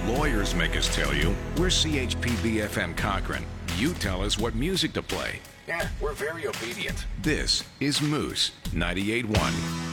lawyers make us tell you. We're CHPB FM Cochrane. You tell us what music to play. Yeah, we're very obedient. This is Moose 98.1.